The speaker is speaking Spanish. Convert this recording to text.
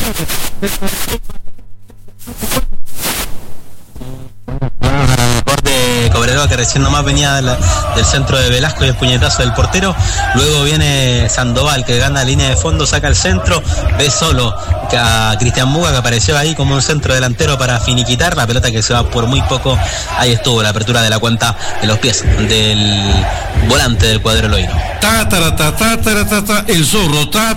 De Cobreloa, que recién nomás venía del centro de Velasco y el puñetazo del portero. Luego viene Sandoval, que gana la línea de fondo, saca el centro, ve solo a Cristian Muga, que apareció ahí como un centro delantero para finiquitar la pelota, que se va por muy poco. Ahí estuvo la apertura de la cuenta de los pies del volante del cuadro loiro. El zorro,